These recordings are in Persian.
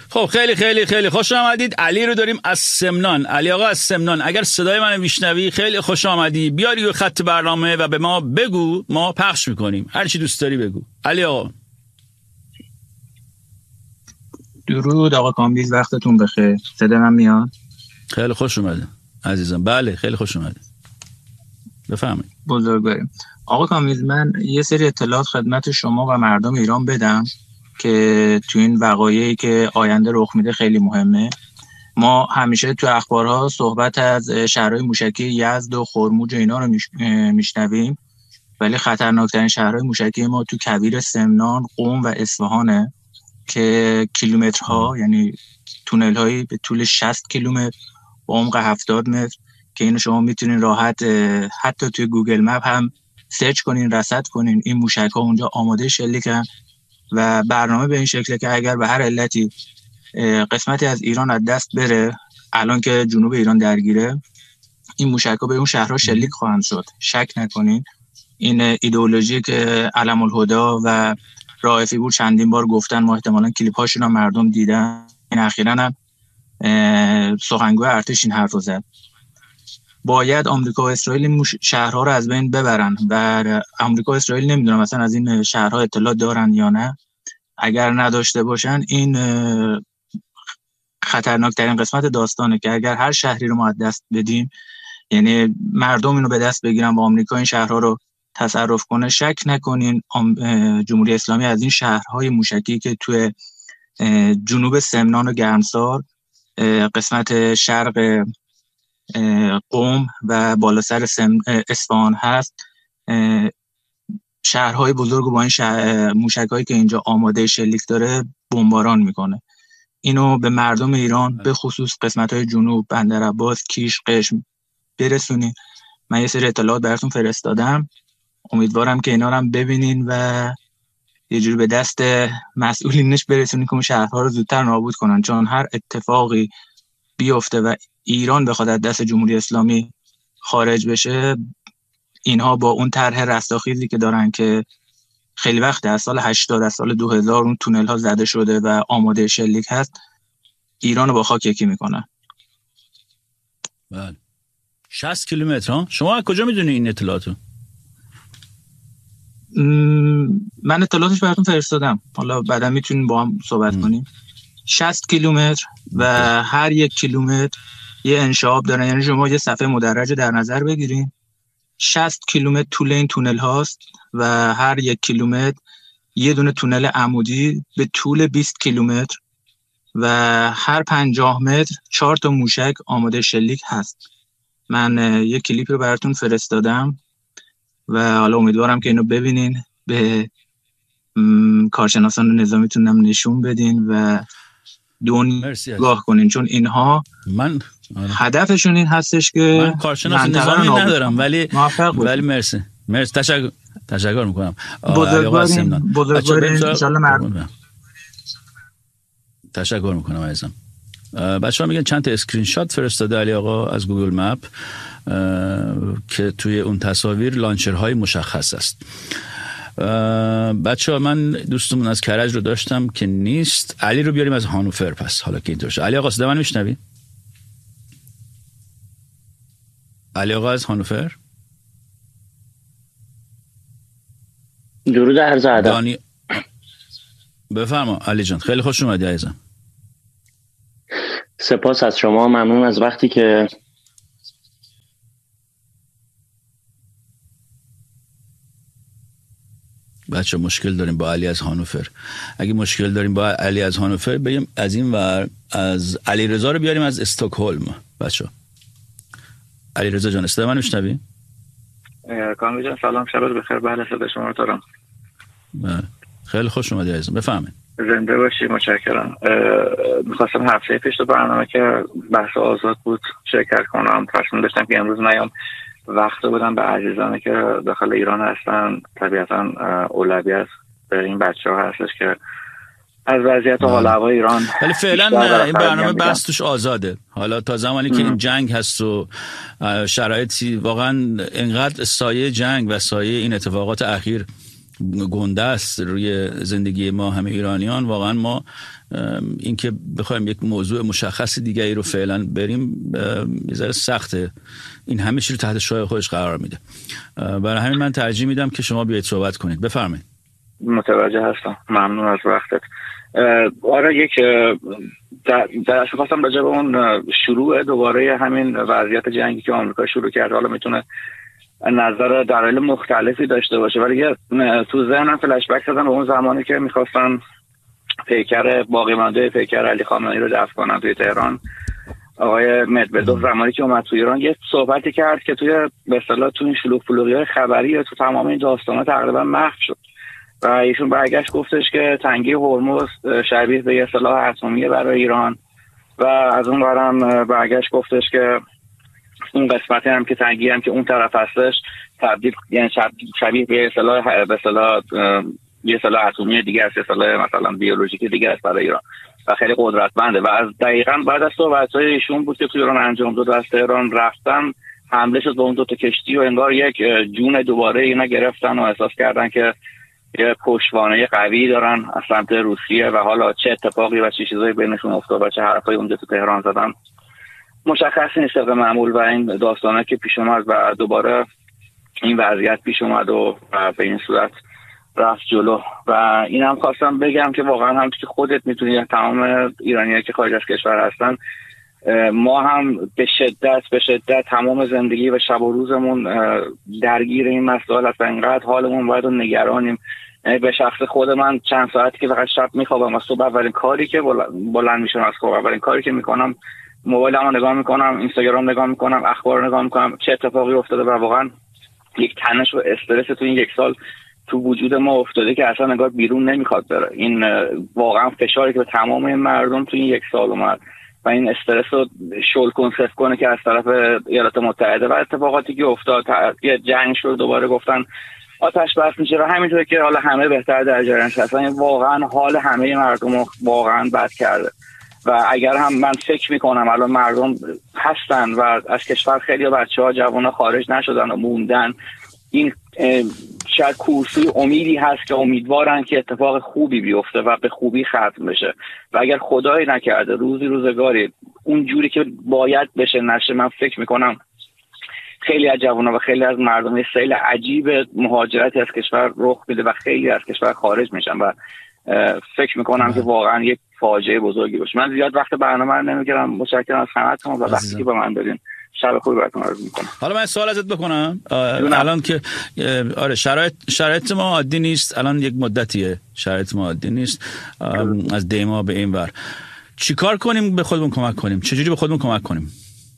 خب خیلی خیلی خیلی خوش آمدید. علی رو داریم از سمنان. علی آقا از سمنان، اگر صدای منو میشنوی خیلی خوش آمدی. بیا روی خط برنامه و به ما بگو، ما پخش میکنیم، هر چی دوست داری بگو. علی آقا. درود آقا کامبیز، وقتتون بخیر. صدا من میاد؟ خیلی خوش اومده عزیزم. بله خیلی خوش اومده، بفرمایید. بزرگواریم. آقا کامبیز، من یه سری اطلاعات خدمت شما و مردم ایران بدم که تو این وقایعی که آینده رخ میده خیلی مهمه. ما همیشه تو اخبارها صحبت از شهرهای موشکی یزد و خرموج و اینا رو میشنویم، ولی خطرناکترین شهرهای موشکی ما تو کویر سمنان، قم و اصفهانه که کیلومترها، یعنی تونل هایی به طول 60 کیلومتر با عمق 70 متر که اینو شما میتونین راحت حتی توی گوگل مپ هم سرچ کنین، رصد کنین، این موشک ها اونجا آماده شلیکن و برنامه به این شکله که اگر به هر علتی قسمتی از ایران از دست بره، الان که جنوب ایران درگیره، این موشک ها به اون شهرها شلیک خواهند شد. شک نکنین. این ایدئولوژی که علم الهدا و رائفی بود چندین بار گفتن، ما احتمالاً کلیپ‌هاشون رو مردم دیدن. این اخیراً هم سخنگوی ارتش این حرف رو زد. باید آمریکا و اسرائیل این شهرها رو از بین ببرن و آمریکا و اسرائیل نمیدونم مثلا از این شهرها اطلاع دارن یا نه. اگر نداشته باشن، این خطرناکترین قسمت داستانه که اگر هر شهری رو ما از دست بدیم، یعنی مردم اینو به دست بگیرن و آمریکا این شهرها رو تصرف کنه، شک نکنین جمهوری اسلامی از این شهرهای موشکی که توی جنوب سمنان و گرمسار، قسمت شرق قم و بالا سر اصفهان هست، شهرهای بزرگ و با این موشک‌هایی که اینجا آماده شلیک داره بمباران میکنه. اینو به مردم ایران به خصوص قسمت‌های جنوب، بندرعباس، کیش، قشم برسونین. من یه سری اطلاعات براتون فرستادم، امیدوارم که اینا رو هم ببینین و یه جوری به دست مسئولینش برسونین که اون شهرها رو زودتر نابود کنن، چون هر اتفاقی بیفته و ایران بخواد از دست جمهوری اسلامی خارج بشه، اینها با اون طرح رستاخیزی که دارن که خیلی وقته، از سال 80 از سال 2000 اون تونل ها زده شده و آماده شلیک هست، ایران رو با خاک یکی میکنن. بله 60 کیلومتر ها. شما از کجا میدونی این اطلاعاتو؟ من اطلاعاتش براتون فرستادم، حالا بعدا میتونیم با هم صحبت کنیم. 60 کیلومتر و هر یک کیلومتر یه انشعاب دارن، یعنی شما یه صفحه مدرج در نظر بگیرین. 60 کیلومتر طول این تونل هاست و هر یک کیلومتر یه دونه تونل عمودی به طول 20 کیلومتر و هر 50 متر 4 تا موشک آماده شلیک هست. من یه کلیپ رو براتون فرستادم و حالا امیدوارم که اینو ببینین، به کارشناسان نظامیتون هم نشون بدین و دونگاه کنین، چون اینها هدفشون این هستش که من کارشناس نظامی ندارم، ولی مرسی تشکر میکنم. بزرگوارین انشالله مردم. تشکر میکنم عزیزم. بچه ها میگن چند تا اسکرین شات فرستاده علی آقا از گوگل مپ که توی اون تصاویر لانچرهای مشخص است. بچه ها من دوستمون از کرج رو داشتم که نیست. علی رو بیاریم از هانوفر. پس حالا که اینطور شد، علی آقا صدا من میشنوی؟ علی آقا از هانوفر. درود عرض ادب. بفرما علی جان، خیلی خوش اومدی عزیزم. سپاس از شما، ممنون از وقتی که بچه مشکل داریم با علی از هانوفر. اگه مشکل داریم با علی از هانوفر، بریم از این ور از علی رضا رو بیاریم از استکهلم. بچه علی رضا جان صدا من میشنوی؟ کامل جان سلام، شبت بخیر. بله صدا شما رو دارم. خیلی خوش اومدی عزیزم، بفرمایید. زنده باشی، متشکرم. میخواستم هفته پیش تو برنامه که بحث آزاد بود شرکت کنم، تصمیم داشتم که امروز نیام، وقت رو بدم به عزیزانی که داخل ایران هستن. طبیعتا اولویت به این بچه‌ها هستش که از وضعیت حال هوای ایران، ولی فعلا این برنامه بحث توش آزاده. حالا تا زمانی که این جنگ هست و شرایطی واقعا انقدر سایه جنگ و سایه این اتفاقات اخیر گنده است روی زندگی ما همه ایرانیان. واقعا ما اینکه بخوایم یک موضوع مشخص دیگری رو فعلا بریم یه ذره سخته، این همه چیز رو تحت شعاع خودش قرار میده. برای همین من ترجیح میدم که شما بیایید صحبت کنید. بفرمایید. متوجه هستم، ممنون از وقتت. آره، یک در خواستم راجع به اون شروع دوباره همین وضعیت جنگی که آمریکا شروع کرد، حالا میتونه نظر دلایل مختلفی داشته باشه، ولی تو ذهنم فلش بک زدم به اون زمانی که میخواستن پیکر باقی مانده پیکر علی خامنه‌ای رو دفن کنن توی تهران. آقای مدودوف زمانی که اومد تو ایران یه صحبتی کرد که توی به اصطلاح تو این شلوغ پلوغی‌های خبری تو تمام این داستانا تقریبا محو شد و ایشون برگشت گفتش که تنگی هرمز شبیه به یه سلاح اتمی برای ایران و از اون برم برگشت گفتش که اون قسمتی هم که تنگی هم که اون طرف هستش تبدیل یعنی شبیه به یه سلاح اتمی دیگه است، یه سلاح مثلا بیولوژیک دیگه است برای ایران و خیلی قدرتمنده. و از دقیقاً بعد از صحبت‌های ایشون بود که تو ایران انجام داد و از تهران رفتن حمله شد به اون 2 تا کشتی و انگار یک جون دوباره اینا گرفتن و احساس کردن که یه پشتوانه قوی دارن از سمت روسیه و حالا چه اتفاقی و چه چیزایی بینشون افتاد و چه حرفایی اونجا تو تهران زدن مشخص نیست طبق معمول. و این داستانه که پیش اومد و دوباره این وضعیت پیش اومد و به این صورت رفت جلو. و اینم خواستم بگم که واقعا هم که خودت میتونی، تمام ایرانیایی که خارج از کشور هستن، ما هم به شدت تمام زندگی و شب و روزمون درگیر این مسائل هست و اینقدر حالمون باید و نگرانیم. به شخص خود من چند ساعتی که فقط شب میخوابم و صبح اولین کاری که بلند میشم از خواب اولین کاری که میکنم موبایلمو نگاه میکنم، اینستاگرام نگاه میکنم، اخبار نگاه میکنم چه اتفاقی افتاده و واقعا یک تنش و استرس تو این 1 سال تو وجود ما افتاده که اصلا انگار بیرون نمیخواد بره. این واقعا فشاری که به تمام این مردم تو این 1 سال اومد و این استرس رو شل کنسف کنه که از طرف ایالات متحده و اتفاقاتی که افتاد، یه جنگ شد دوباره گفتن آتش بس میشه و همینطور که حالا همه بهتر در جریان هستن، واقعا حال همه مردم رو واقعا بد کرده. و اگر هم من فکر میکنم الان مردم هستن و از کشور خیلی بچه‌ها جوان‌ها خارج نشدن و موندن، این شاید کورسوی امیدی هست که امیدوارن که اتفاق خوبی بیفته و به خوبی ختم بشه. و اگر خدایی نکرده روزگاری اون جوری که باید بشه نشه، من فکر میکنم خیلی از جوان‌ها و خیلی از مردم یه سیل عجیب مهاجرتی از کشور رخ میده و خیلی از کشور خارج میشن و فکر میکنم که واقعا یک فاجعه بزرگی باشه. من زیاد وقت برنامه رو نمیگیرم، متشکرم از همتون و وقتی که با من بدین شب خوبی براتون آرزو میکنم. حالا من سوال ازت بکنم، الان که آره شرایط ما عادی نیست، الان یک مدتیه شرایط ما عادی نیست، از دیما به این ور چیکار کنیم به خودمون کمک کنیم؟ چجوری به خودمون کمک کنیم؟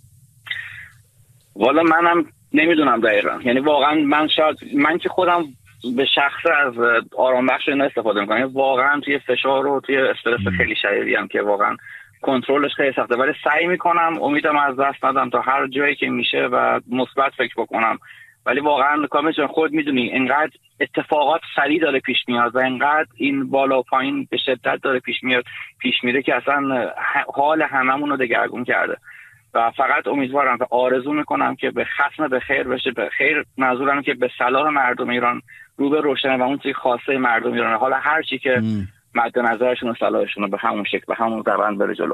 والا منم نمیدونم دقیقاً، یعنی واقعا من که خودم به شخص از آرام بخش اینا استفاده میکنم، واقعا توی فشار و توی استرس خیلی شدیدی هم که واقعا کنترلش خیلی سخته، ولی سعی میکنم امیدم از دست ندم تا هر جایی که میشه و مثبت فکر بکنم. ولی واقعا کامل جان خود میدونی اینقدر اتفاقات سریع داره پیش میاد و اینقدر این بالا و پایین به شدت داره پیش میره که اصلا حال هممون رو دگرگون کرده و فقط امیدوارم و آرزو میکنم که به ختم به خیر بشه. به خیر منظورم که به صلاح مردم ایران رو به روشن و اون چیز خاصه مردم ایران، حالا هر چی که مد نظرشون و صلاحشون به همون شکل به همون روند بره جلو.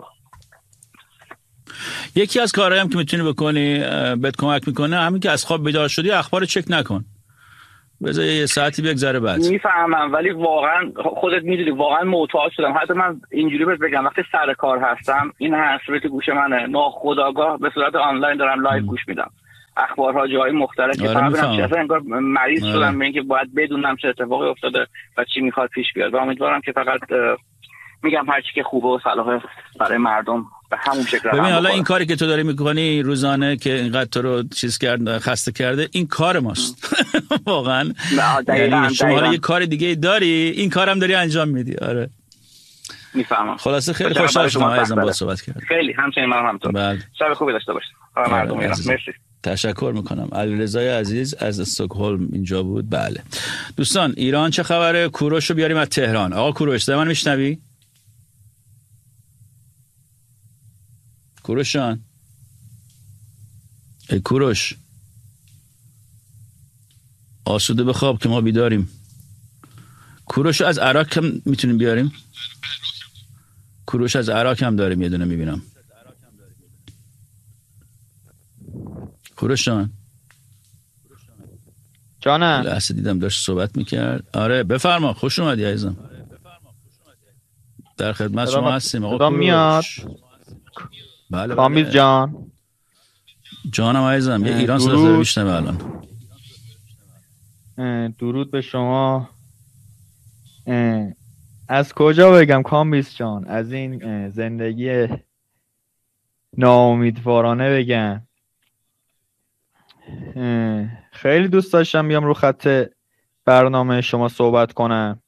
یکی از کارهایی هم که میتونی بکنی بهت کمک میکنه همین که از خواب بیدار شدی اخبار چک نکن، بذار یه ساعتی بگذره بعد. میفهمم ولی واقعا خودت میدونی واقعا معتاد شدم. حتی من اینجوری بهت بگم وقتی سر کار هستم این حسرت گوش منه، ناخودآگاه به صورت آنلاین دارم لایو گوش میدم اخبارها جای مختلف که فهمیدم اصلا انگار مریض شدم به اینکه باید بدونم چه اتفاقی افتاده و چی میخواد پیش بیاد و امیدوارم که فقط میگم هر چی که خوبه و صلاحه برای مردم به همون شکل. ببین حالا این کاری که تو داری میکنی روزانه که اینقدر تو رو خسته کرده، این کار ماست. واقعا یعنی شما حالا یه کار دیگه داری، این کارم داری انجام میدی. آره میفهمم. خلاصه خیلی خوشحال شدم ازم با صحبت کردم. خیلی همچنین منم همینطور. شب خوبی داشته باشید. مردم ایران مرسی. تشکر میکنم. علیرضای عزیز از استکهلم اینجا بود. بله دوستان، ایران چه خبره؟ کوروش رو بیاریم از تهران. آقا کوروش صدای من میشنوی؟ کوروش جان، ای کوروش، آسوده بخواب که ما بیداریم. کوروش از عراق هم میتونیم بیاریم. کوروش از عراق هم داریم یه دونه میبینم. کوروش جانم لحظه دیدم داشت صحبت میکرد. آره بفرما، خوش اومدی عزیزم، در خدمت شما هستیم. آقا میاد. بله کامبیز جان، جانم عزیزم، یه ایران صدا داره میشنوه الان. درود به شما. از کجا بگم کامبیز جان؟ از این زندگی ناامیدوارانه بگم. خیلی دوست داشتم بیام رو خط برنامه شما صحبت کنم.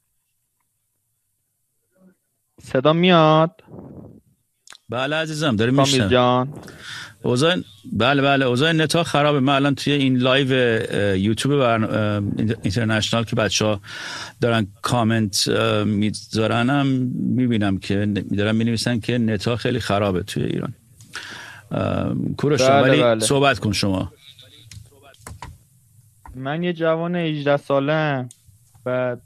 صدا میاد؟ بله عزیزم داره میشنم. کامبیز جان بله اوضاع نتا خرابه. من الان توی این لایو یوتیوب اینترنشنال که بچه‌ها دارن کامنت میذارن میبینم که دارن مینویسن که نتا خیلی خرابه توی ایران. کوروش ولی صحبت کن شما. من یه جوان 18 سالم، بعد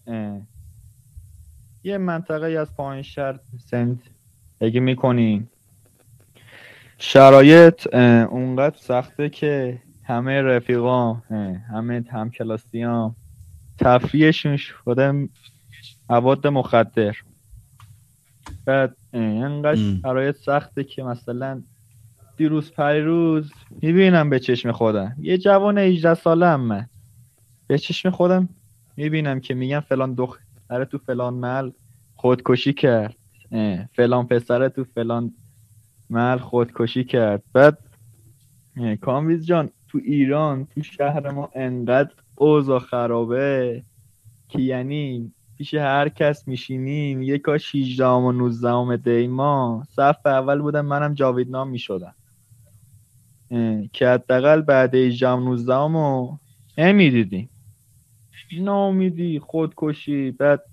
یه منطقه از پایین شهر زندگی میکنیم. شرایط اونقدر سخته که همه رفیقام، همه همکلاسیام تفریحشون شده مواد مخدر. بعد اینقدر شرایط سخته که مثلا دیروز پریروز میبینم به چشم خودم، یه جوان 18 سالم من به چشم خودم میبینم که میگن فلان دختره تو فلان محل خودکشی کرد، فلان پسره تو فلان محل خودکشی کرد. بعد کامبیز جان تو ایران تو شهر ما انقدر اوضاع خرابه که یعنی پیش هر کس میشینیم یک کاش 18 و 19 دی ما صف اول بودم، منم جاویدنام میشدم که حداقل بعد 18 و 19 رو نمیدیدیم. ناامیدی، خودکشی. بعد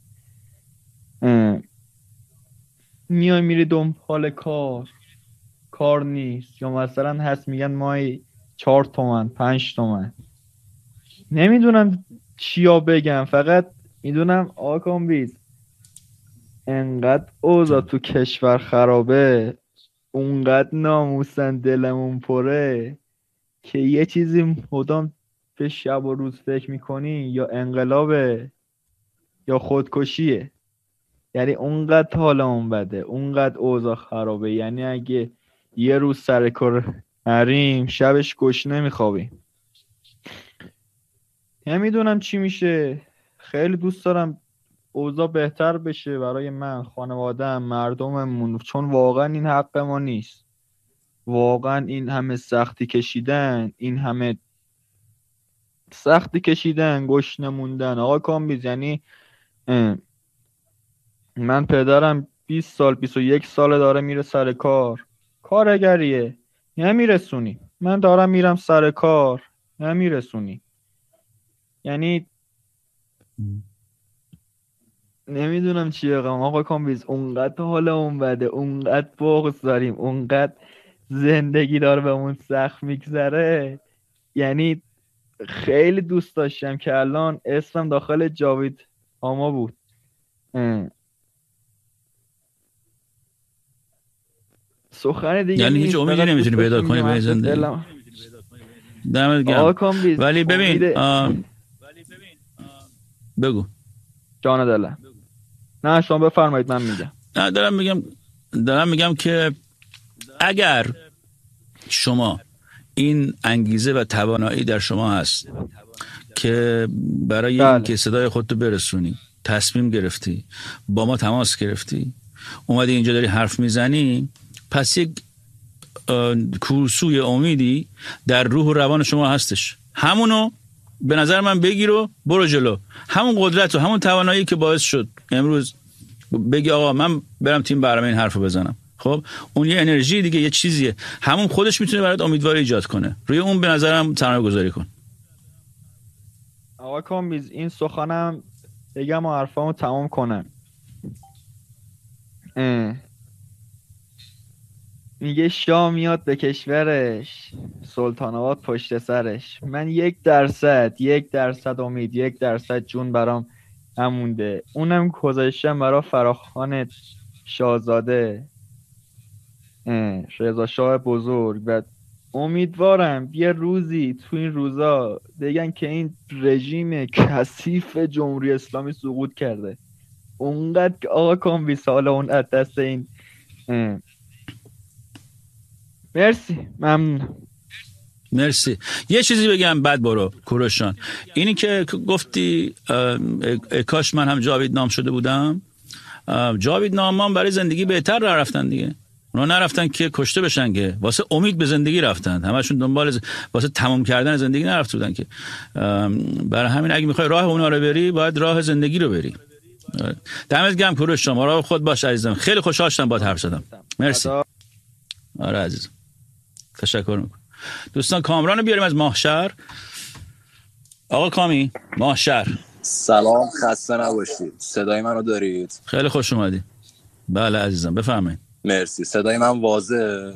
میای میری دنبال کار نیست، یا مثلا هست میگن مای 4 تومن 5 تومن. نمیدونم چیا بگم، فقط میدونم آقا کامبیز انقدر اوضاع تو کشور خرابه، اونقدر ناموسن دلمون پره که یه چیزی مدام به شب و روز فکر میکنی یا انقلابه یا خودکشیه. یعنی اونقدر حالمون بده، اونقدر اوضاع خرابه، یعنی اگه یه روز سر کار نریم شبش گشنه میخوابیم. نمیدونم چی میشه. خیلی دوست دارم اوضاع بهتر بشه برای من، خانواده‌ام، مردممون، چون واقعا این حق ما نیست. واقعا این همه سختی کشیدن گشنه موندن. آقا کامبیز یعنی من پدرم 20 سال 21 ساله داره میره سر کارگریه، نمیرسونی. من دارم میرم سر کار، نمیرسونی. یعنی نمیدونم چی بگم آقا کامبیز، اونقدر حالمون بده، اونقدر بغض داریم، اونقدر زندگی داره بهمون سخت میگذره. یعنی خیلی دوست داشتم که الان اسمم داخل جاوید آما بود. سخن دیگه یعنی هیچ امیدی نمیتونی پیدا کنی به زندگی. دمت گرم. ولی ببین بگو جان دلم. نه شما بفرمایید من میگم. نه دارم میگم که اگر شما این انگیزه و توانایی در شما هست که برای اینکه صدای خودتو برسونی تصمیم گرفتی، با ما تماس گرفتی، اومدی اینجا داری حرف میزنی، پس یک کورسوی امیدی در روح و روان شما هستش. همونو به نظر من بگیر و برو جلو. همون قدرت و همون توانایی که باعث شد امروز بگی آقا من برم تیم برنامه این حرفو بزنم، خب اون یه انرژی دیگه، یه چیزیه، همون خودش میتونه برات امیدواری ایجاد کنه. روی اون به نظرم سرمایه گذاری کن. آقا کامبیز این سخنم بگم و حرفامو تمام کنم. میگه شاه میاد به کشورش، سلطان آباد پشت سرش. من 1% امید، 1% جون برام همونده. اونم گذاشتم برای فراخوان شاهزاده رضا شاه بزرگ و امیدوارم یه روزی تو این روزا بگن که این رژیم کثیف جمهوری اسلامی سقوط کرده. اونقدر که آقا کامبیس حالا اون از دست این مرسی، ممنون. مرسی. یه چیزی بگم بعد برو کوروشان. اینی که گفتی کاش من هم جاوید نام شده بودم. جاوید نامان برای زندگی بهتر رفتن دیگه. اونا نرفتن که کشته بشن، که واسه امید به زندگی رفتن. همشون دنبال واسه تمام کردن زندگی نرفته بودن که. برای همین اگه میخوای راه اونا رو بری باید راه زندگی رو بری. دمت گرم کوروش، شما راه خود باش عزیزم. خیلی خوشحال شدم باهات حرف زدم. مرسی. آره عزیزم، تشکر میکنم. دوستان کامران بیاریم از ماهشهر. آقا کامی، ماهشهر. سلام، خسته نباشید. صدای منو دارید؟ خیلی خوش اومدید. بله عزیزم، بفرمایید. مرسی. صدای من واضحه؟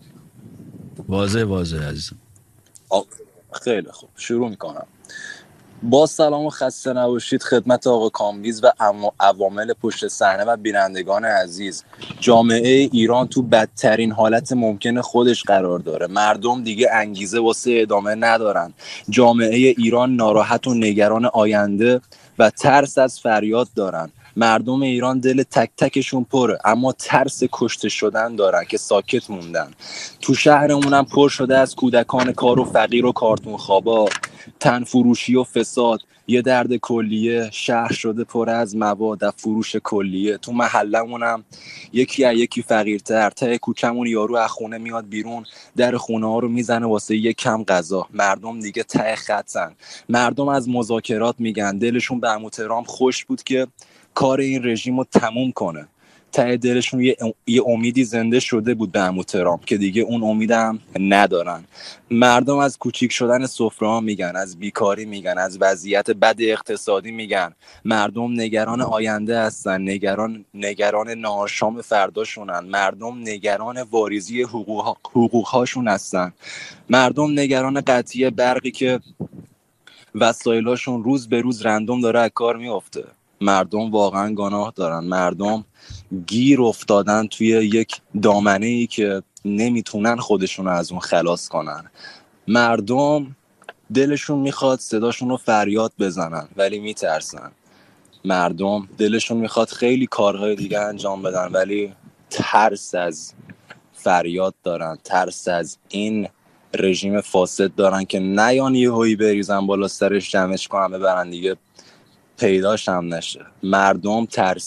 واضح عزیزم. خیلی خوب، شروع میکنم. با سلام و خسته نباشید خدمت آقا کامبیز و عوامل پشت صحنه و بینندگان عزیز. جامعه ایران تو بدترین حالت ممکن خودش قرار داره. مردم دیگه انگیزه واسه ادامه ندارن. جامعه ایران ناراحت و نگران آینده و ترس از فریاد دارن. مردم ایران دل تک تکشون پره، اما ترس کشته شدن دارن که ساکت موندن. تو شهرمونم پر شده از کودکان کار و فقیر و کارتون خوابا، تن فروشی و فساد، یه درد کلیه. شهر شده پر از مواد و فروش کلیه. تو محلمونم یکی فقیرتر. ته کوچمون یارو از خونه میاد بیرون، در خونه ها رو میزنه واسه یک کم غذا. مردم دیگه ته خطن. مردم از مذاکرات میگن. دلشون به عمو ترامپ خوش بود که کار این رژیم رو تموم کنه. ته دلشون یه امیدی زنده شده بود به عمو ترامپ که دیگه اون امیدم ندارن. مردم از کوچیک شدن سفره ها میگن، از بیکاری میگن، از وضعیت بد اقتصادی میگن. مردم نگران آینده هستن، نگران نهار شام فرداشونن. مردم نگران واریزی حقوقهاشون هستن. مردم نگران قطعی برقی که وسایلاشون روز به روز رندوم داره از کار میفته. مردم واقعا گناه دارن. مردم گیر افتادن توی یک دامنه‌ای که نمیتونن خودشون از اون خلاص کنن. مردم دلشون میخواد صداشون رو فریاد بزنن ولی میترسن. مردم دلشون میخواد خیلی کارهای دیگه انجام بدن ولی ترس از فریاد دارن، ترس از این رژیم فاسد دارن که نیان یهویی بریزن بالا سرش جمعش کنن ببرن دیگه پیداش هم نشه. مردم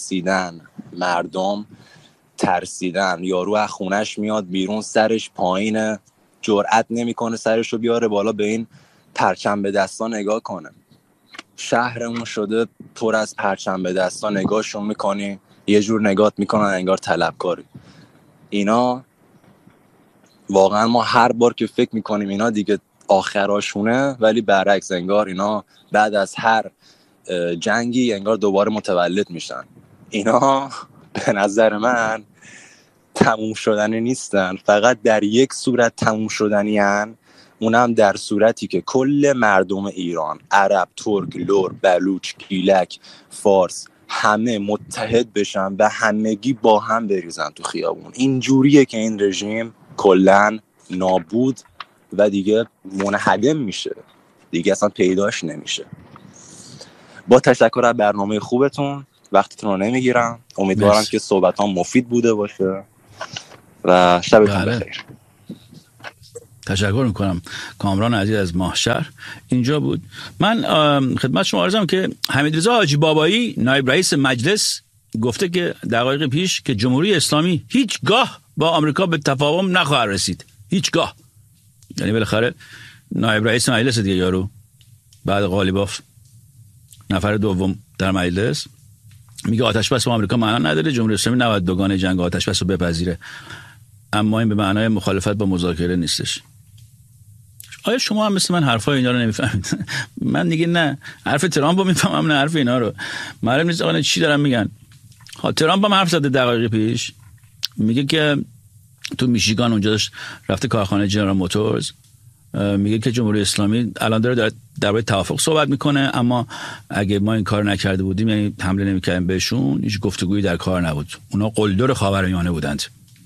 ترسیدن. یارو از خونش میاد بیرون، سرش پایینه، جرئت نمیکنه سرشو بیاره بالا به این پرچم به دستا نگاه کنه. شهرمون شده پر از پرچم به دستا. نگاهشون میکنی یه جور نگات میکنن انگار طلبکاری. اینا واقعا ما هر بار که فکر میکنیم اینا دیگه آخراشونه، ولی برعکس انگار اینا بعد از هر جنگی انگار دوباره متولد میشن. اینا به نظر من تموم شدنی نیستن، فقط در یک صورت تموم شدنی هن. اونم در صورتی که کل مردم ایران، عرب، ترک، لور، بلوچ، گیلک، فارس، همه متحد بشن و همگی با هم بریزن تو خیابون. اینجوریه که این رژیم کلن نابود و دیگه منهدم میشه، دیگه اصلا پیداش نمیشه. با تشکر از برنامه خوبتون، وقتتون رو نمیگیرم. امیدوارم که صحبتام مفید بوده باشه و شبتون بخیر. تشکر میکنم. کامران عزیز از ماهشهر اینجا بود. من خدمت شما عرضم که حمیدرضا حاجی بابایی نایب رئیس مجلس گفته که دقایق پیش که جمهوری اسلامی هیچگاه با آمریکا به تفاهم نخواهد رسید. هیچگاه. یعنی بالاخره نایب رئیس مجلس دیگه یارو بعد قالیباف نفر دوم در مجلس میگه آتش بس با آمریکا معنا نداره، جمهوری اسلامی نباید دوگانه جنگ آتش بس رو بپذیره. اما این به معنای مخالفت با مذاکره نیستش. آیا شما هم مثل من حرفای اینا رو نمیفهمید؟ من دیگه نه حرف ترامپ رو میفهمم نه حرف اینا رو. معلوم نیست آقا چی دارن میگن. ترامپ هم حرف زده دقایق پیش، میگه که تو میشیگان اونجا رفته کارخانه جنرال موتورز میگه که جمهوری اسلامی الان داره درباره توافق صحبت میکنه، اما اگه ما این کار نکرده بودیم، یعنی حمله نمیکردیم بهشون، هیچ گفتگویی در کار نبود. اونا قلدر خاورمیانه بودند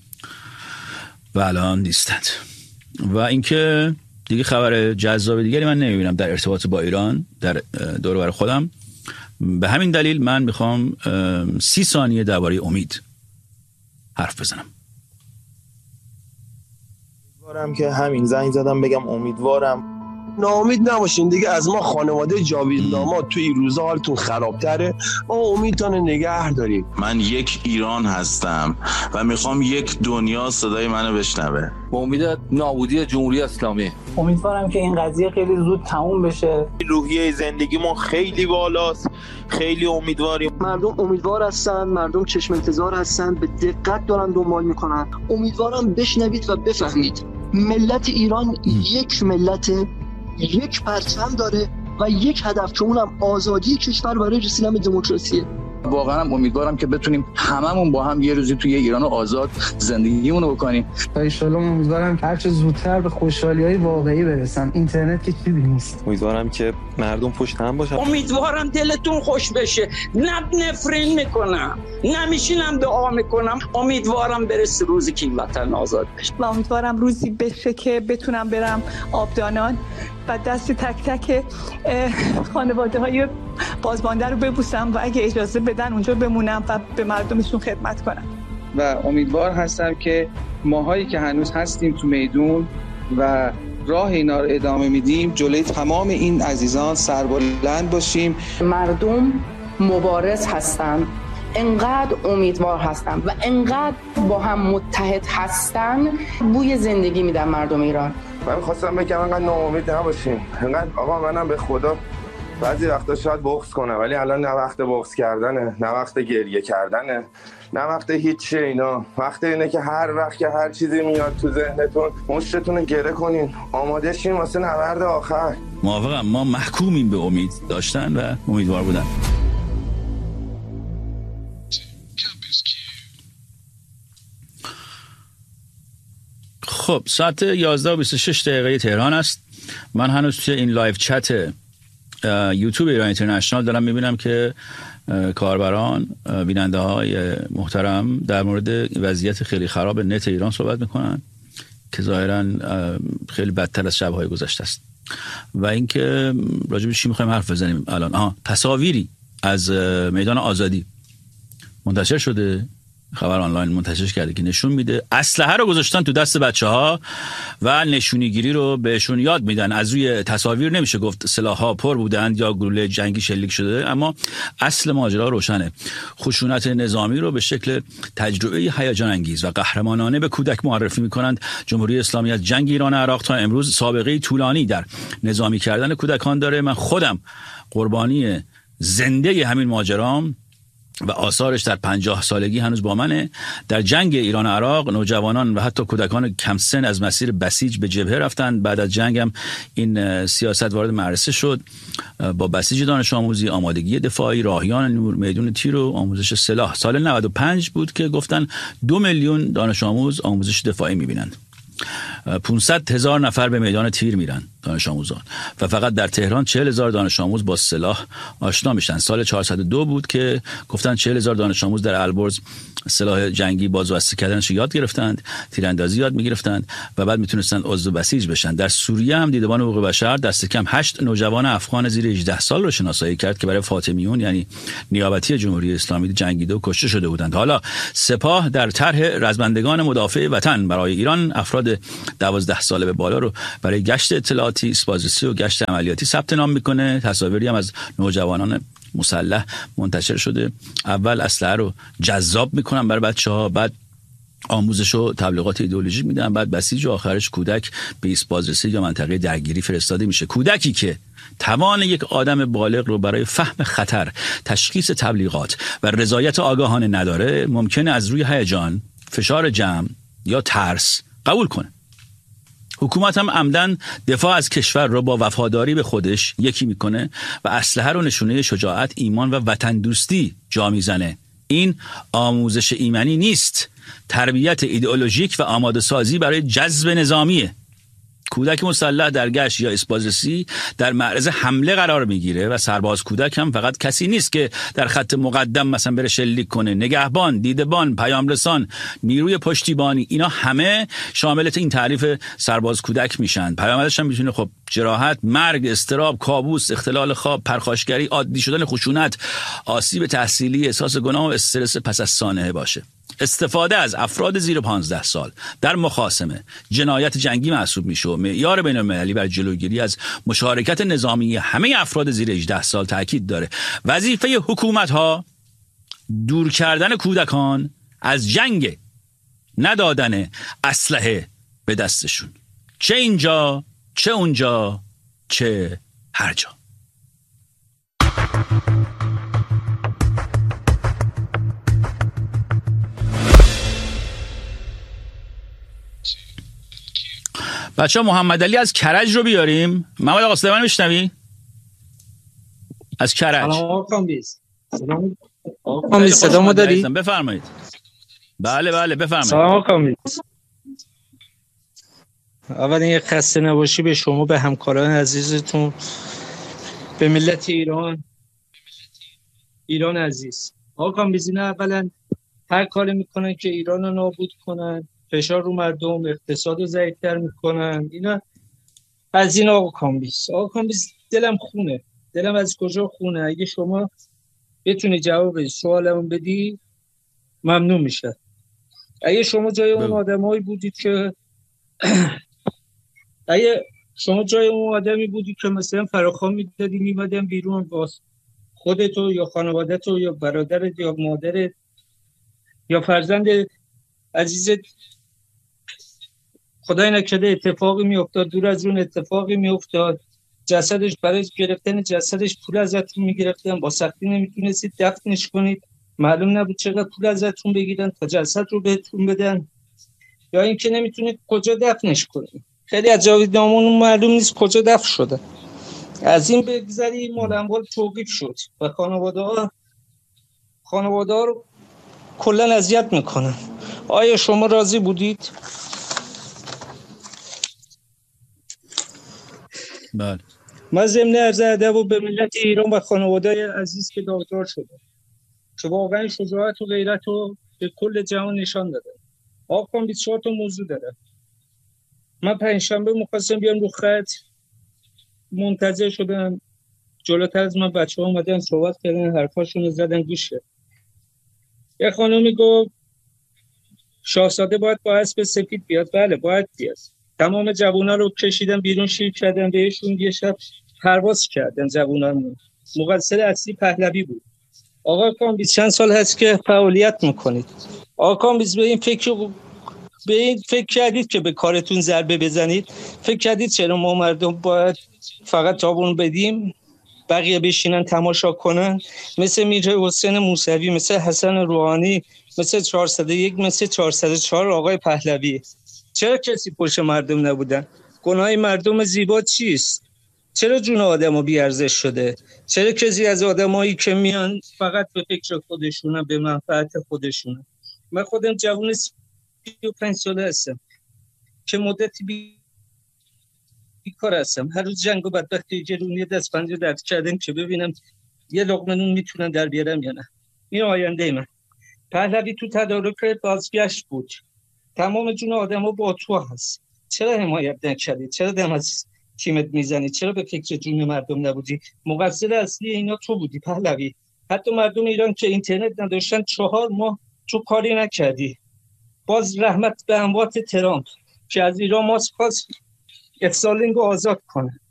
و الان نیستند. و اینکه دیگه خبر جذاب دیگری من نمیبینم در ارتباط با ایران در دور و بر خودم. به همین دلیل من میخوام 30 ثانیه درباره امید حرف بزنم. امیدوارم که همین زنگ زدم بگم امیدوارم ناامید نباشین دیگه از ما. خانواده جاوید داماد تو این روزا حالتون خرابتره، ما امیدتون نگه داریم. من یک ایران هستم و میخوام یک دنیا صدای منو بشنوه. با امید نابودی جمهوری اسلامی. امیدوارم که این قضیه خیلی زود تموم بشه. روحیه زندگیمون خیلی بالاست، خیلی امیدواریم. مردم امیدوار هستن، مردم چشم انتظار هستن، به دقت دارن دنبال میکنن. امیدوارم بشنوید و بفهمید ملت ایران یک ملت، یک پرچم داره و یک هدف که اونم آزادی کشور برای رسیدن به دموکراسی. واقعا امیدوارم که بتونیم هممون با هم یه روزی توی ایران آزاد زندگیمون رو بکنیم. ان شاءالله امیدوارم هر چه زودتر به خوشحالی‌های واقعی برسن. اینترنت که چیزی نیست. امیدوارم که مردم پشت هم باشن. امیدوارم دلتون خوش بشه. نه نفرین میکنم، نمیشینم دعا میکنم. امیدوارم برسه روزی که این وطن آزاد بشه. و امیدوارم روزی بشه که بتونم برم آبدانان و دست تک تک خانواده‌های بازمانده رو ببوسم و اگه اجازه بدن اونجا بمونم و به مردمشون خدمت کنم. و امیدوار هستم که ماهایی که هنوز هستیم تو میدون و راه اینا رو ادامه میدیم، جلوی تمام این عزیزان سربلند باشیم. مردم مبارز هستن، انقدر امیدوار هستن و انقدر با هم متحد هستن، بوی زندگی میدن مردم ایران. من خواستم بگم انقدر ناامید نباشین. انقدر آقا منم به خدا بعضی وقتا شاید بغض کنه، ولی الان نه وقت بغض کردنه، نه وقت گریه کردنه، نه وقت هیچ اینا. وقت اینه که هر وقت که هر چیزی میاد تو ذهنتون مشتتون رو گره کنین، آماده شین واسه نبرد آخر. موافقم، ما محکومیم به امید داشتن و امیدوار بودن. خب ساعت 11:26 تهران است. من هنوز توی این لایو چت یوتیوب ایران اینترنشنال دارم میبینم که کاربران، بیننده های محترم در مورد وضعیت خیلی خراب نت ایران صحبت میکنن که ظاهرا خیلی بدتر از شب‌های گذشته است. و اینکه راجع به چی میخوایم حرف بزنیم الان. تصاویری از میدان آزادی منتشر شده، خبر آنلاین منتشر کرده که نشون میده اسلحه رو گذاشتن تو دست بچه‌ها و نشونی گیری رو بهشون یاد میدن. از روی تصاویر نمیشه گفت سلاح‌ها پر بودند یا گلوله جنگی شلیک شده، اما اصل ماجرا روشنه. خشونت نظامی رو به شکل تجربه هیجان انگیز و قهرمانانه به کودک معرفی میکنند. جمهوری اسلامی از جنگ ایران و عراق تا امروز سابقه طولانی در نظامی کردن کودکان داره. من خودم قربانی زنده همین ماجرام و آثارش در 50 سالگی هنوز با منه. در جنگ ایران و عراق نوجوانان و حتی کودکان کم سن از مسیر بسیج به جبهه رفتن. بعد از جنگ هم این سیاست وارد مدرسه شد با بسیج دانش آموزی، آمادگی دفاعی، راهیان نور، میدون تیر و آموزش سلاح. سال 95 بود که گفتن 2 میلیون دانش آموز آموزش دفاعی میبینند. 500,000 نفر به میدان تیر میرن دانش آموزان و فقط در تهران 40,000 دانش آموز با سلاح آشنا میشن. سال 402 بود که گفتن 40,000 دانش آموز در البرز سلاح جنگی بازوبسته کردنش یاد گرفتند، تیراندازی یاد میگرفتند و بعد میتونستند عضو بسیج بشن. در سوریه هم دیدبان حقوق بشر دست کم 8 نوجوان افغان زیر 18 سال رو شناسایی کرد که برای فاطمیون یعنی نیابتی جمهوری اسلامی جنگیده و کشته شده بودند. حالا سپاه در طرح رزمندگان مدافع وطن برای ایران افراد 12 ساله به بالا رو برای گشت اطلاعاتی، بازرسی و گشت عملیاتی ثبت نام میکنه. تصاویری هم از نوجوانان مسلح منتشر شده. اول اسلحه رو جذاب میکنن برای بچه‌ها، بعد آموزش و تبلیغات ایدئولوژیک میدن، بعد بسیج و آخرش کودک به ایست بازرسی یا منطقه درگیری فرستاده میشه. کودکی که توان یک آدم بالغ رو برای فهم خطر، تشخیص تبلیغات و رضایت آگاهانه نداره، ممکنه از روی هیجان، فشار جمع یا ترس قبول کنه. حکومت هم عمدن دفاع از کشور رو با وفاداری به خودش یکی میکنه و اسلحه رو نشونه شجاعت، ایمان و وطن دوستی جا میزنه. این آموزش ایمنی نیست، تربیت ایدئولوژیک و آماده سازی برای جذب نظامیه. کودک مسلح در گشت یا اسبازرسی در معرض حمله قرار میگیره و سرباز کودک هم فقط کسی نیست که در خط مقدم مثلا بره شلیک کنه. نگهبان، دیدبان، پیامرسان، نیروی پشتیبانی، اینا همه شامل این تعریف سرباز کودک میشن. پیامدش هم میتونه خب جراحت، مرگ، اضطراب، کابوس، اختلال خواب، پرخاشگری، عادی شدن خشونت، آسیب تحصیلی، احساس گناه و استرس پس از سانحه باشه. استفاده از افراد زیر 15 سال در مخاصمه جنایت جنگی محسوب میشه. معیار بین‌المللی بر جلوگیری از مشارکت نظامی همه افراد زیر 18 سال تاکید داره. وظیفه حکومت‌ها دور کردن کودکان از جنگ، ندادن اسلحه به دستشون، چه اینجا چه اونجا چه هر جا. بچه ها محمد علی از کرج رو بیاریم. محمد آقا صدا من میشنوی؟ از کرج. سلام آقا صدا ما داری؟ بفرمایید. بله بله بفرمایید. سلام آقا. اولا یه خسته نباشی به شما، به همکاران عزیزتون، به ملت ایران عزیز. آقا میزینه اولا هر کاری میکنن که ایران رو نابود کنن، فشار رو مردم، اقتصاد رو ضعیف‌تر میکنن. اینا از این آقا کامبیز دلم خونه. دلم از کجا خونه؟ اگه شما بتونی جواب سوالمون بدی ممنون میشه. اگه شما جای اون آدمایی بودید که مثلا فراخوان میدادی میمدن بیرون باز خودتو یا خانواده‌تو یا برادرت یا مادرت یا فرزند عزیزت خدای نکرده اتفاقی میافتاد، دور از اون اتفاقی میافتاد، جسدش برای گرفتن جسدش پول ازتون میگرفتن، با سختی نمیتونستید دفنش کنید، معلوم نبود چقدر پول ازتون بگیرن تا جسد رو بهتون بدن، یا اینکه نمیتونید کجا دفنش کنید. خیلی از جاویدنامون معلوم نیست کجا دفن شده. از این بگذری مال اموال توقیف شد و خانواده ها رو کلا اذیت میکنن. آیا شما راضی بودید؟ بله. من ضمن عرض ادب و به ملت ایران و خانواده عزیز که داغدار شده که واقعا شجاعت و غیرت رو به کل جهان نشان داده. آقا 24 تا موضوع داره. من پنجشنبه می‌خواستم بیام رو خط، منتظر شدم، جلوتر از من بچه‌ها اومدن صحبت کردن، حرفاشون رو زدن گوشه. یه خانومی گفت شاهزاده باید با اسب سفید بیاد. بله باید بیاد. تمام جوونا رو کشیدن بیرون، شیر کردن بهشون، یه شب پرواز کردن جوونامون. مقصر اصلی پهلوی بود. آقا کامبیز چند سال هست که فعالیت میکنید؟ آقا کامبیز به این فکر کردید که به کارتون ضربه بزنید؟ فکر کردید چرا ما مردم باید فقط تابون بدیم بقیه بشینن تماشا کنن؟ مثل میر حسین موسوی، مثل حسن روحانی، مثل 401، مثل 404 آقای پهلوی. چرا کسی پشت مردم نبودن؟ گناه مردم زیبا چیست؟ چرا جون آدمو بی ارزش شده؟ چرا کسی از آدمایی که میان فقط به فکر خودشونه، به منفعت خودشونه؟ من خودم جوون 35 ساله هستم که مدتی بیکار هستم. هر روز جنگ و بدبختی گرونی دست پنجه درد کردم که ببینم یه لقمه نون میتونن در بیارم یا نه. این آینده من. پهلوی تو تدارک بازگشت بود. تمام جون آدم‌ها با تو هست. چرا حمایت نکردی؟ چرا دم از تیمت میزنی؟ چرا به فکر جون مردم نبودی؟ مقصر اصلی اینا تو بودی پهلوی. حتی مردم ایران که اینترنت نداشتن 4 ماه تو کاری نکردی. باز رحمت به اموات ترامپ که از ایران ماست خواست افسالینگ رو آزاد کنه.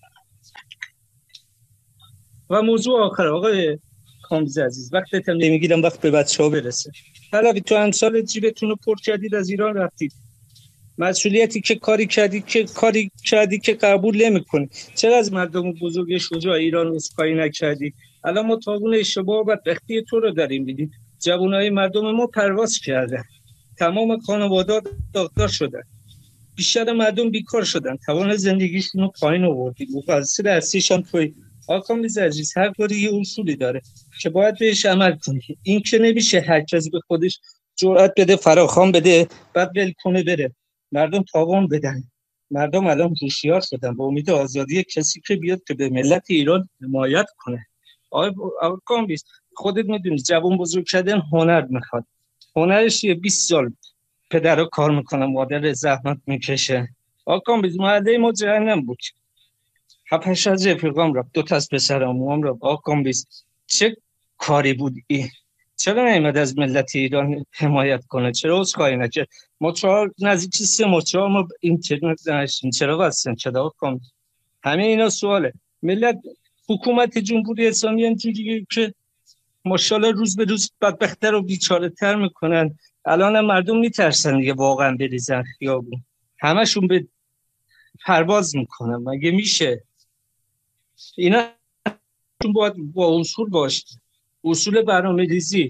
و موضوع آخر آقای کامبیز عزیز، وقتت هم نمیگیرم، وقت به بچه‌ها برسه. پهلوی تو امسال جیبتون رو پر کردید، از ایران رفتید. مسئولیتی که کاری کردی که قبول نمی‌کنی. چرا از مردم بزرگ شجاع ایران عذرخواهی نکردی؟ الان ما تاون اشتباه و بدبختی تو رو داریم می‌بینیم. جوانای مردم ما پرواز کردن. تمام خانواده داغدار شدن. بیشتر مردم بیکار شدن. توان زندگیشون رو پایین آوردید. مقصر اصلیش هم توی. آقا عزیز، هر کاری یه اصولی داره که باید بهش عمل کنی. این که نمیشه هر کسی به خودش جرأت بده، فراخوان بده، بعد ول کنه بره. مردم تاوان بدن. مردم الان هوشیار شدن به امید آزادی کسی که بیاد که به ملت ایران حمایت کنه. آقای کامبیز خودت میدونی جوان بزرگ کردن هنر میخواد. هنرش 20 سال پدرها کار میکنن، مادر زحمت میکشه. آقای کامبیز معده ما جهنم بود. 7-8 از رفیقام رفت، 2 تا از پسرام رفت. آقای کامبیز چه کاری بود این؟ چرا نمیاد از ملت ایران حمایت کنه؟ چرا عذرخواهی نکرد؟ ما نزدیک 3 ماه 4 ماه اینترنت نداشتیم، چرا واسن چرا کام؟ همه اینا سواله. ملت حکومت جمهوری اسلامی اینجوریه که ماشاءالله روز به روز بدبخت‌تر و بیچاره‌تر میکنن. الان مردم میترسن دیگه واقعا بریزن خیابون، همشون به پرواز میکنن. مگه میشه؟ اینا باید با اصول باشه، اصول برنامه‌ریزی.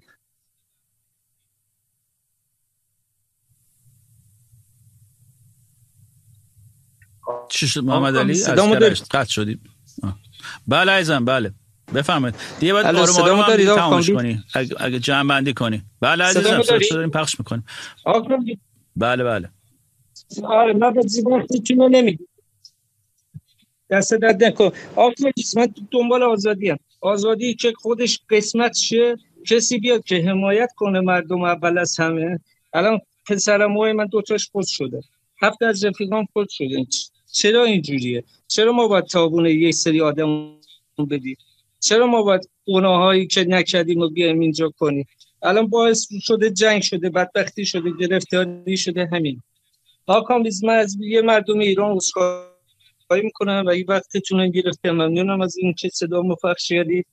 چی شد محمد علی؟ از قطع شدیم. بله عزیزم، بله بفرمایید. دیگه باید آروم آروم تمامش کنی اگه جمع بندی کنی. بله عزیزم صدا داریم پخش میکنیم. بله بله. آره من به زیباتیتونو نمیگم. دست درد نکن. من دنبال آزادیم. آزادی که خودش قسمت شه، کسی بیاد که حمایت کنه مردم اول از همه. الان پسرموی من 2 تاش فوت شده، 7 از رفیقام فوت شده. چرا اینجوریه؟ چرا ما باید تابون یک سری آدم بدیم؟ چرا ما باید گناهایی که نکردیم رو بیایم اینجا کنیم؟ الان باعث شده جنگ شده، بدبختی شده، گرفتاری شده. همین آقام من از یه مردم ایران عذرخواهی میکنم و این وقتتون رو گرفتم. ممنونم از این که صدا مفخش کردید.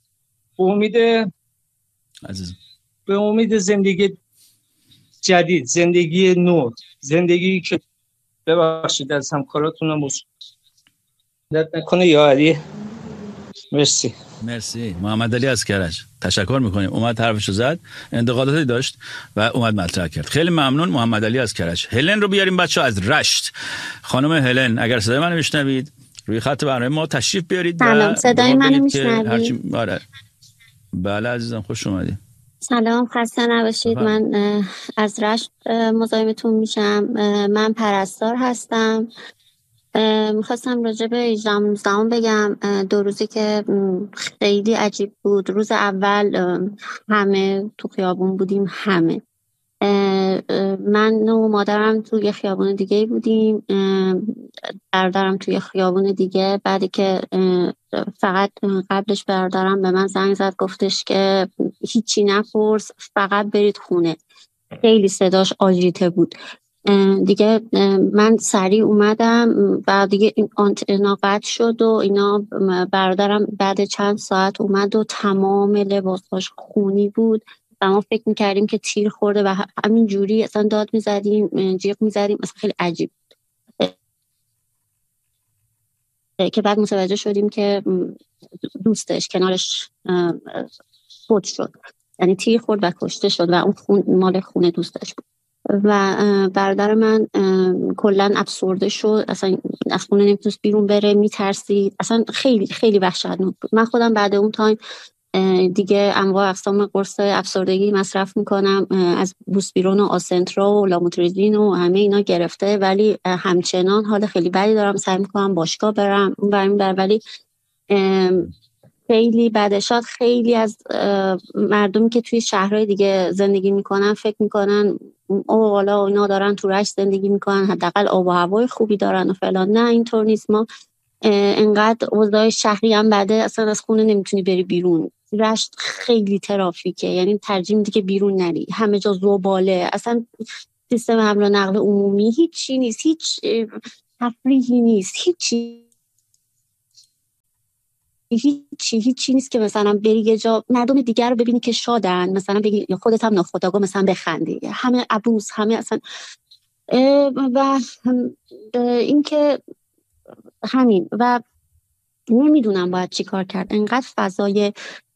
به امید زندگی جدید، زندگی نو، زندگی که ببخشید از همکاراتونم مصیبت نکنه. یا علی مرسی. محمد علی از کرج تشکر میکنیم، اومد حرفشو زد، انتقاداتی داشت و اومد مطرح کرد. خیلی ممنون محمد علی از کرج. هلن رو بیاریم بچه‌ها از رشت. خانم هلن اگر صدای منو میشنوید روی خط برنامه ما تشریف بیارید. سلام، صدای منو میشنوید؟ بله عزیزم خوش اومدید. سلام، خسته نباشید. من از رشت مزاحمتون میشم. من پرستار هستم. میخواستم راجع به 18 بگم. 2 روزی که خیلی عجیب بود. روز اول همه تو خیابون بودیم، همه من و مادرم توی خیابون دیگه بودیم، برادرم توی خیابون دیگه. بعدی که فقط قبلش برادرم به من زنگ زد گفتش که هیچی نپرس فقط برید خونه. خیلی صداش آژیته بود دیگه. من سریع اومدم و دیگه این آنتنا قطع شد و اینا. برادرم بعد چند ساعت اومد و تمام لباساش خونی بود و ما فکر میکردیم که تیر خورده و همین جوری اصلا داد میزدیم، جیغ میزدیم. اصلا خیلی عجیب که بعد متوجه شدیم که دوستش کنارش فوت شد، یعنی تیر خورد و کشته شد و اون خون مال خونه دوستش بود. و برادر من کلا افسرده شد، اصلا از خونه نمیتونست بیرون بره، میترسید. اصلا خیلی خیلی وحشتناک بود. من خودم بعد اون تایم دیگه انواع اقسام قرص افسردگی مصرف میکنم، از بوسپیرون و آسنترا و لاموتریزین و همه اینا گرفته، ولی همچنان حال خیلی بدی دارم. سعی میکنم باشگاه برم اون بریم بر، ولی خیلی بعدشات خیلی از مردمی که توی شهرهای دیگه زندگی میکنن فکر میکنن او والا اینا دارن تو رشت زندگی میکنن حداقل آب و هوای خوبی دارن و فلان. نه اینطور نیست. ما انقدر اوضاع شهری هم بده اصلا از خونه نمیتونی بری بیرون. رشت خیلی ترافیکه، یعنی ترجیح میدی که بیرون نری، همه جا زباله، اصلا سیستم حمل و نقل عمومی هیچی نیست، هیچ تفریحی نیست، هیچی نیست که مثلا بری یه جا مردم دیگر رو ببینی که شادن، مثلا بگی یا خودت هم ناخودآگاه مثلا بخندی، همه ابروز، همه اصلا. و این که همین و نمیدونم باید چی کار کرد. انقدر فضای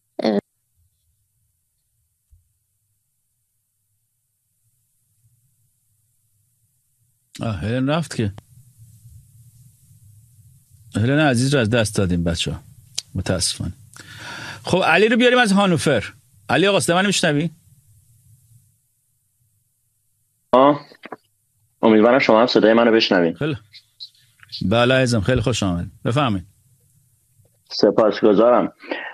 هلن رفت که هلن عزیز رو از دست دادیم بچه ها متاسفانه. خب علی رو بیاریم از هانوفر. علی آقا صدا منو میشنوی؟ امیدوارم شما هم صدای منو بشنوین. خیلی بله عزیزم، خیلی خوش آمد، بفرمایید. سپاسگزارم.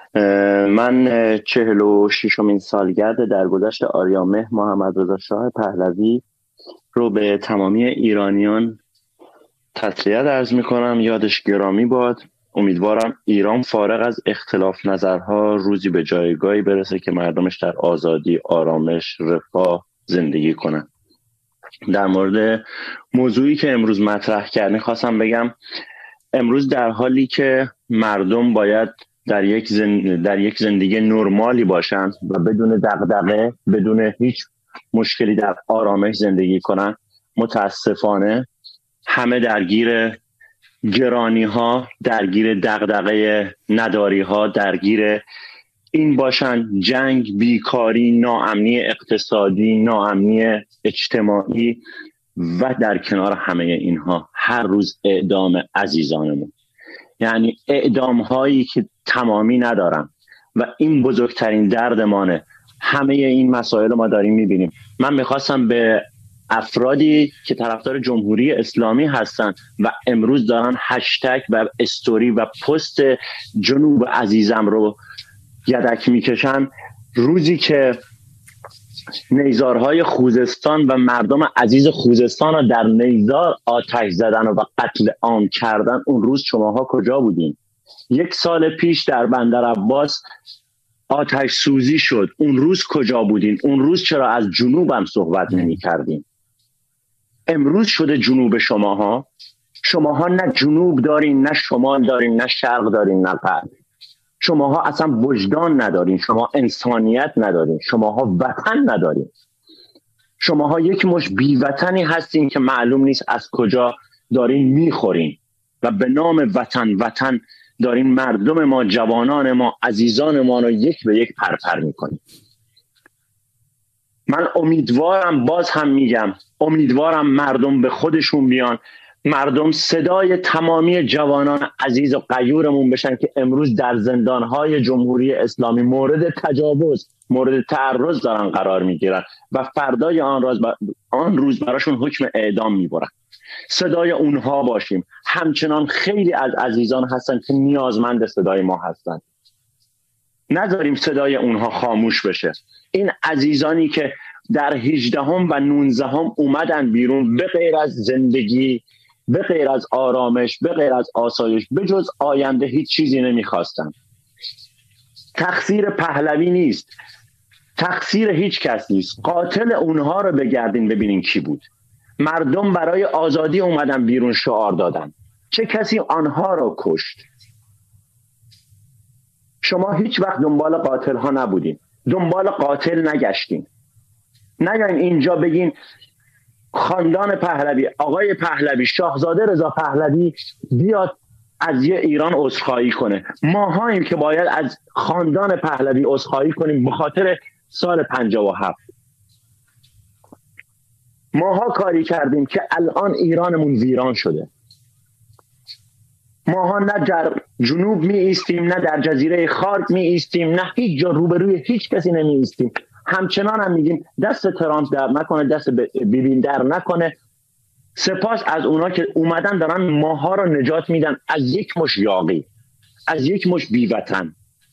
من 46مین سالگرد درگذشت آریامهر محمد رضا شاه پهلوی رو به تمامی ایرانیان تسلیت عرض میکنم. یادش گرامی باد. امیدوارم ایران فارغ از اختلاف نظرها روزی به جایگاهی برسه که مردمش در آزادی، آرامش، رفاه زندگی کنن. در مورد موضوعی که امروز مطرح کردین خواستم بگم امروز در حالی که مردم باید در یک زندگی نرمالی باشن و بدون دغدغه، بدون هیچ مشکلی در آرامش زندگی کنن، متاسفانه همه درگیر گرانی ها، درگیر دغدغه نداری ها، درگیر این باشن جنگ، بیکاری، ناامنی اقتصادی، ناامنی اجتماعی و در کنار همه اینها هر روز اعدام عزیزانمون، یعنی اعدام هایی که تمامی ندارن و این بزرگترین دردمانه. همه این مسائل ما داریم میبینیم. من میخواستم به افرادی که طرفدار جمهوری اسلامی هستن و امروز دارن هشتگ و استوری و پست جنوب عزیزم رو یدک میکشن، روزی که نیزارهای خوزستان و مردم عزیز خوزستان رو در نیزار آتش زدن و قتل عام کردن، اون روز شماها کجا بودین؟ 1 سال پیش در بندر عباس آتش سوزی شد، اون روز کجا بودین؟ اون روز چرا از جنوب هم صحبت نمی کردین؟ امروز شده جنوب شماها. شماها نه جنوب دارین، نه شمال دارین، نه شرق دارین، نه غرب. شماها اصلا وجدان ندارین، شما انسانیت ندارین، شماها وطن ندارین. شماها یک مش بیوطنی هستین که معلوم نیست از کجا دارین میخورین و به نام وطن دارین مردم ما، جوانان ما، عزیزان ما رو یک به یک پرپر میکنین. من امیدوارم، باز هم میگم امیدوارم مردم به خودشون بیان، مردم صدای تمامی جوانان عزیز و غیورمون بشن که امروز در زندانهای جمهوری اسلامی مورد تجاوز، مورد تعرض دارن قرار میگیرن و فردای آن روز براشون حکم اعدام میبرن. صدای اونها باشیم. همچنان خیلی از عزیزان هستن که نیازمند صدای ما هستن. نذاریم صدای اونها خاموش بشه. این عزیزانی که در 18 و 19 اومدن بیرون، به غیر از زندگی، به غیر از آرامش، به غیر از آسایش، به جز آینده هیچ چیزی نمیخواستن. تقصیر پهلوی نیست، تقصیر هیچ کس نیست. قاتل اونها رو بگردین ببینین کی بود. مردم برای آزادی اومدن بیرون شعار دادن. چه کسی آنها رو کشت؟ شما هیچ وقت دنبال قاتل ها نبودین، دنبال قاتل نگشتین. نیاین اینجا بگین خاندان پهلوی، آقای پهلوی، شاهزاده رضا پهلوی بیاد از یه ایران عذرخواهی کنه. ماهاییم که باید از خاندان پهلوی عذرخواهی کنیم به خاطر سال 57. ماها کاری کردیم که الان ایرانمون ویران شده. ماها نه در جنوب می ایستیم، نه در جزیره خارک می ایستیم، نه هیچ جا روبروی هیچ کسی نمی ایستیم. همچنان هم میگیم دست ترامپ در نکنه، دست بیبین در نکنه. سپاس از اونا که اومدن دارن ماها رو نجات میدن از یک مش یاغی، از یک مش بیوطن.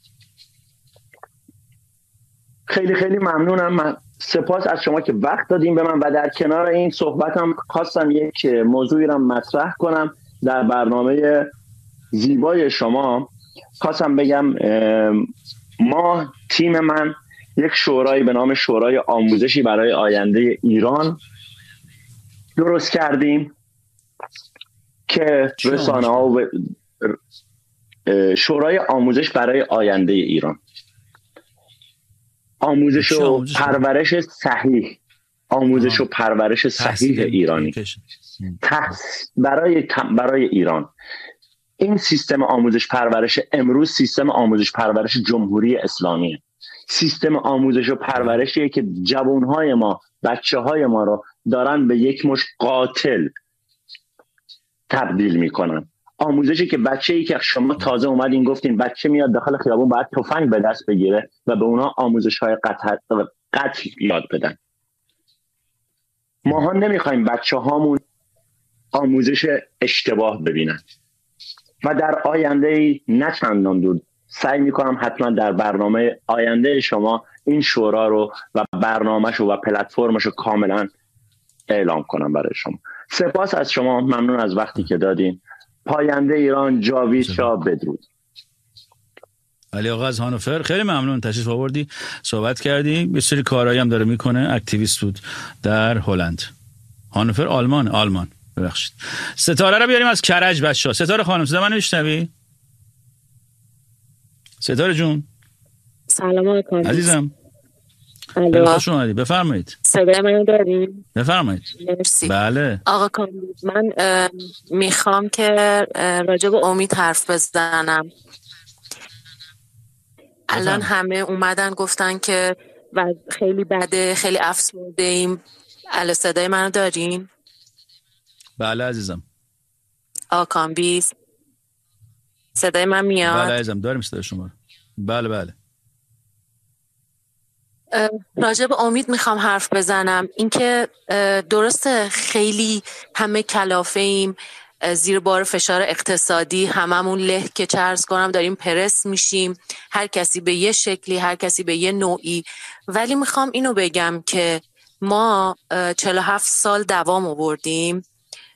خیلی خیلی ممنونم. سپاس از شما که وقت دادیم به من و در کنار این صحبتم خواستم یک موضوعی رو مطرح کنم. در برنامه زیبای شما خواستم بگم ما، تیم من، یک شورایی به نام شورای آموزشی برای آینده ایران درست کردیم که رسانه ها و شورای آموزش برای آینده ایران، آموزش و پرورش صحیح، آموزش و پرورش صحیح ایرانی برای ایران. این سیستم آموزش پرورش امروز سیستم آموزش پرورش جمهوری اسلامیه. سیستم آموزش و پرورشیه که جوانهای ما، بچه‌های ما رو دارن به یک مش قاتل تبدیل میکنن. آموزشی که بچه‌ای که شما تازه اومدین گفتین بچه میاد داخل خیابون باید تفنگ به دست بگیره و به اونا آموزش‌های قتل یاد بدن. ماها نمیخوایم بچه‌هامون آموزش اشتباه ببینن و در آینده نه چندان دور سعی میکنم حتما در برنامه آینده شما این شورا رو و برنامه‌شو و پلتفرمشو کاملا اعلام کنم برای شما. سپاس از شما، ممنون از وقتی که دادین. پاینده ایران جاوید شاه بدرود. علی آقا از هانوفر خیلی ممنون، تشریف آوردی، صحبت کردی. یه سری کارهایی هم داره میکنه، اکتیویست بود در هلند. هانوفر آلمان ببخشید. ستاره رو بیاریم از کرج بچه‌ها. ستاره خانم صدا منو میشنوی؟ ستاره جون سلام علیکم عزیزم. الو خوش اومدی، بفرمایید. صدای منو دارین؟ بفرمایید. مرسی. بله آقا کامبیز، من میخوام که راجع به امید حرف بزنم. الان همه اومدن گفتن که خیلی بده، خیلی افسرده ایم. الو صدای منو دارین؟ بله عزیزم. آقا کامبیز صدای من میاد؟ بله عزیزم داریم صدای شما. بله راجع به امید میخوام حرف بزنم. اینکه درسته خیلی همه کلافه ایم، زیر بار فشار اقتصادی هممون له که چرز کنم داریم پرس میشیم، هر کسی به یه شکلی، هر کسی به یه نوعی. ولی میخوام اینو بگم که ما 47 سال دوام آوردیم،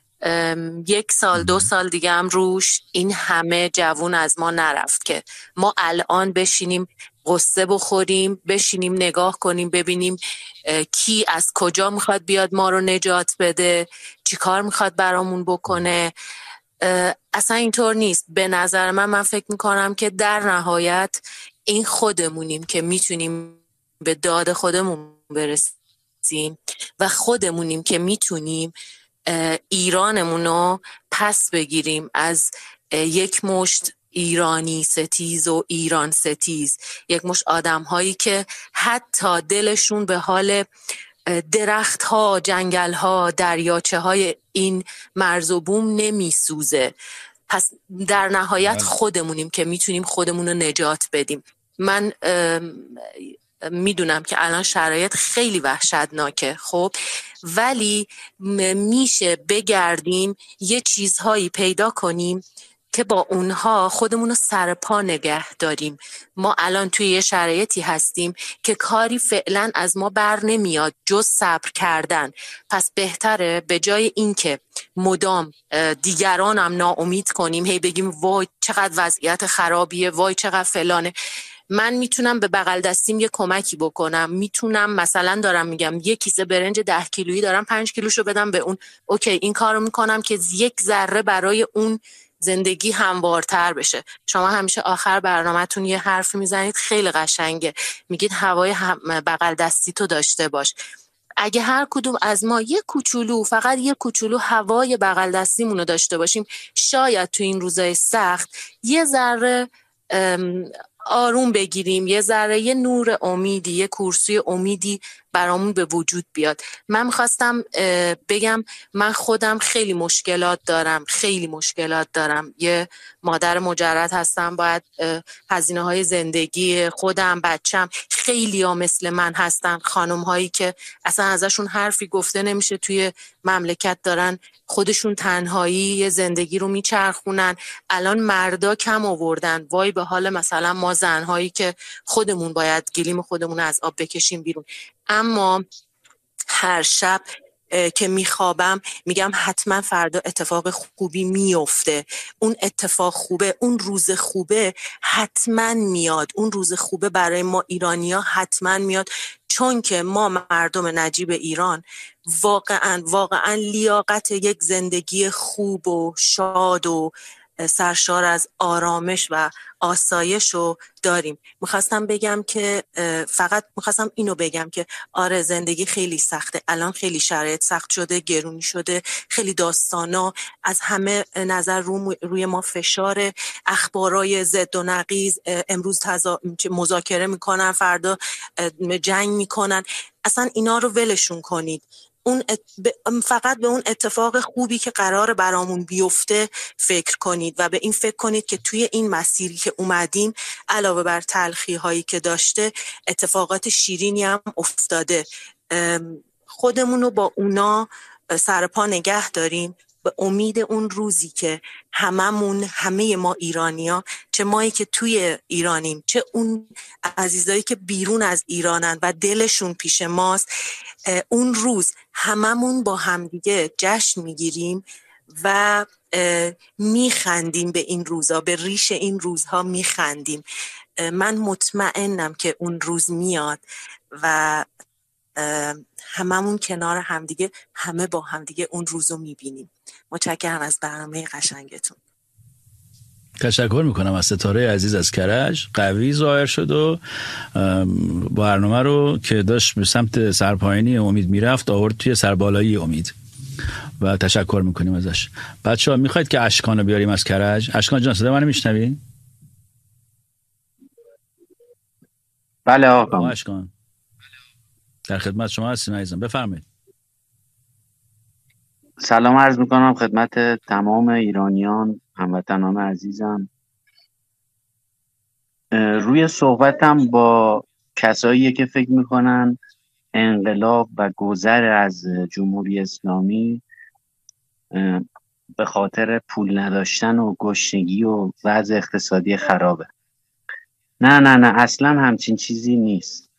1 سال 2 سال دیگه هم روش این همه جوون از ما نرفت که ما الان بشینیم قصه بخوریم، بشینیم نگاه کنیم ببینیم کی از کجا میخواد بیاد ما رو نجات بده، چی کار میخواد برامون بکنه. اصلا اینطور نیست. به نظر من فکر میکنم که در نهایت این خودمونیم که میتونیم به داد خودمون برسیم و خودمونیم که میتونیم ایرانمون رو پس بگیریم از یک مشت ایرانی ستیز و ایران ستیز، یک مشت آدم هایی که حتی دلشون به حال درخت ها، جنگل ها، دریاچه های این مرز و بوم نمی سوزه. پس در نهایت خودمونیم که میتونیم خودمون رو نجات بدیم. من میدونم که الان شرایط خیلی وحشتناکه، خب، ولی میشه بگردیم یه چیزهایی پیدا کنیم که با اونها خودمون رو سر پا نگه داریم. ما الان توی یه شرایطی هستیم که کاری فعلا از ما بر نمیاد جز صبر کردن. پس بهتره به جای اینکه مدام دیگران هم ناامید کنیم، هی بگیم وای چقدر وضعیت خرابیه، وای چقدر فلانه، من میتونم به بغل دستیم یه کمکی بکنم. میتونم مثلا دارم میگم یه کیسه برنج 10 کیلویی دارم 5 کیلوشو بدم به اون، اوکی این کارو میکنم که یک ذره برای اون زندگی هموارتر بشه. شما همیشه آخر برنامه‌تون یه حرف میزنید خیلی قشنگه، میگید هوای بغل دستی تو داشته باش. اگه هر کدوم از ما یه کوچولو، فقط یه کوچولو هوای بغل دستیمونو داشته باشیم، شاید تو این روزای سخت یه ذره آروم بگیریم، یه ذره یه نور امیدی، یه کورسی امیدی برامون به وجود بیاد. من میخواستم بگم من خودم خیلی مشکلات دارم. یه مادر مجرد هستم، باید هزینه های زندگی خودم، بچم، خیلی ها مثل من هستن، خانم هایی که اصلا ازشون حرفی گفته نمیشه توی مملکت دارن خودشون تنهایی یه زندگی رو میچرخونن. الان مردا کم آوردن، وای به حال مثلا ما زنهایی که خودمون باید گلیم خودمون از آب بکشیم بیرون. اما هر شب که میخوابم میگم حتما فردا اتفاق خوبی میفته، اون اتفاق خوبه، اون روز خوبه حتما میاد، اون روز خوبه برای ما ایرانی‌ها حتما میاد، چون که ما مردم نجیب ایران واقعا لیاقت یک زندگی خوب و شاد و سرشار از آرامش و آسایش رو داریم. میخواستم بگم که میخواستم اینو بگم که آره زندگی خیلی سخته، الان خیلی شرایط سخت شده، گرونی شده، خیلی داستانا از همه نظر روی ما فشار، اخبارای ضد و نقیض، امروز مذاکره میکنن، فردا جنگ میکنن، اصلا اینا رو ولشون کنید. فقط به اون اتفاق خوبی که قرار برامون بیفته فکر کنید و به این فکر کنید که توی این مسیری که اومدیم علاوه بر تلخی هایی که داشته اتفاقات شیرینی هم افتاده. خودمون رو با اونا سر پا نگه داریم، به امید اون روزی که همه ما ایرانی‌ها، چه مایی که توی ایرانیم چه اون عزیزایی که بیرون از ایرانن و دلشون پیش ماست، اون روز هممون با همدیگه جشن میگیریم و میخندیم به این روزها، به ریش این روزها میخندیم. من مطمئنم که اون روز میاد و هممون کنار همدیگه، همه با همدیگه اون روزو میبینیم. متشکرم از برنامه قشنگتون. تشکر میکنم از ستاره عزیز از کرج. قوی ظاهر شد و برنامه رو که داشت به سمت سرپایینی امید میرفت آورد توی سربالایی امید و تشکر میکنیم ازش. بچه ها میخواید که اشکان رو بیاریم از کرج؟ اشکان جان صدا منو میشنوی؟ بله آقا. اشکان در خدمت شما هستیم عزیزم، بفرمایید. سلام عرض میکنم خدمت تمام ایرانیان، هموطنان عزیزم. روی صحبتم با کسایی که فکر میکنن انقلاب و گذر از جمهوری اسلامی به خاطر پول نداشتن و گشنگی و وضع اقتصادی خرابه. نه اصلا همچین چیزی نیست.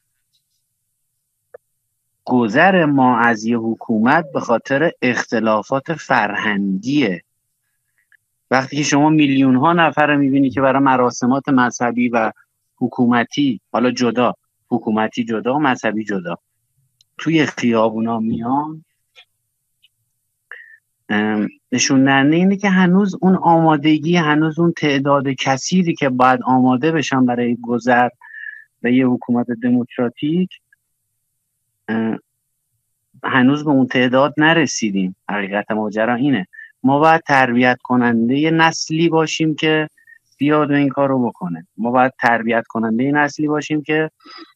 گذر ما از یه حکومت به خاطر اختلافات فرهنگیه. وقتی که شما میلیون ها نفر میبینی که برای مراسمات مذهبی و حکومتی، حالا جدا، حکومتی جدا و مذهبی جدا، توی خیابونا میان، نشون دهنده اینه که هنوز اون آمادگی، هنوز اون تعداد کثیری که باید آماده بشن برای گذر به یه حکومت دموکراتیک، هنوز به اون تعداد نرسیدیم. حقیقت ماجرا اینه. ما باید تربیت کننده نسلی باشیم که بیاد و این کار رو بکنه. ما باید تربیت کننده نسلی باشیم که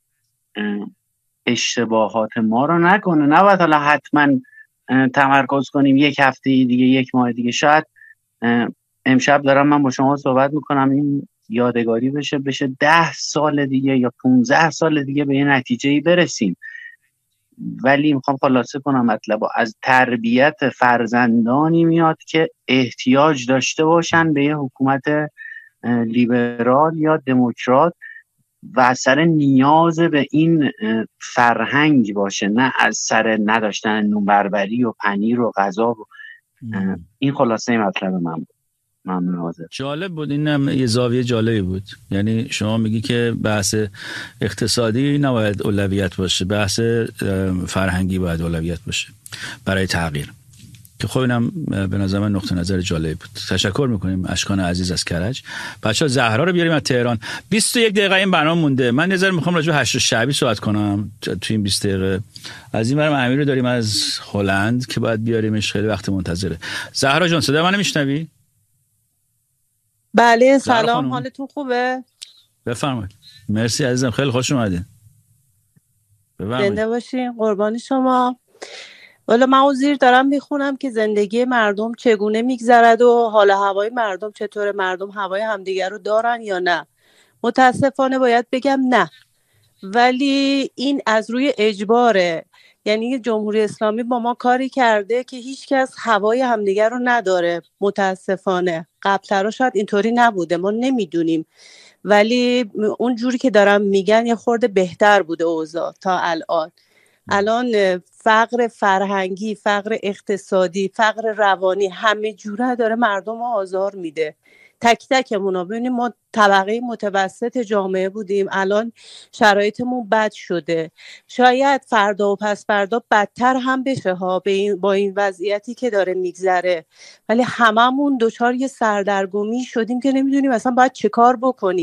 اشتباهات ما رو نکنه. نباید حالا حتما تمرکز کنیم یک هفته دیگه، یک ماه دیگه. شاید امشب دارم من با شما صحبت میکنم، این یادگاری بشه 10 سال دیگه یا 15 سال دیگه به یه نتیجه‌ای برسیم. ولی میخوام خلاصه کنم مطلب، از تربیت فرزندانی میاد که احتیاج داشته باشن به یه حکومت لیبرال یا دموکرات و از سر نیاز به این فرهنگ باشه، نه از سر نداشتن نون بربری و پنیر و غذا و این خلاصه مطلب من بود. ممنون حاضر. جالب بود، اینم یه زاویه جالبی بود. یعنی شما میگی که بحث اقتصادی نباید اولویت باشه، بحث فرهنگی باید اولویت باشه برای تغییر، که خب اینم به نظر من نقطه نظر جالبی بود. تشکر میکنیم اشکان عزیز از کرج. بچه‌ها زهرا رو بیاریم از تهران. 21 دقیقه این برنامه مونده. من یه ذره میخوام راجع به 8 شعبی صحبت کنم تو این 20 دقیقه. از این برم امیر رو داریم از هلند که باید بیاریمش، خیلی وقت منتظره. زهرا جان صدا منو میشنوی؟ بله سلام، حالتون خوبه؟ بفرمایید. مرسی عزیزم، خیلی خوش اومدین. زنده باشین، قربان شما. والا من اون زیر دارم میخونم که زندگی مردم چگونه میگذرد و حال هوای مردم چطوره، مردم هوای همدیگر رو دارن یا نه. متاسفانه باید بگم نه، ولی این از روی اجباره. یعنی جمهوری اسلامی با ما کاری کرده که هیچ کس هوای همدیگر رو نداره. متاسفانه قبل‌تر شاید اینطوری نبوده، ما نمیدونیم، ولی اون جوری که دارم میگن یه خورده بهتر بوده اوضاع تا الان. الان فقر فرهنگی، فقر اقتصادی، فقر روانی، همه جوره داره مردم رو آزار میده. تک تکمون ببینیم، ما طبقه متوسط جامعه بودیم، الان شرایطمون بد شده. شاید فردا و پس فردا بدتر هم بشه ها با این وضعیتی که داره میگذره، ولی هممون دچار یه سردرگمی شدیم که نمیدونیم اصلا باید چه کار بکنیم.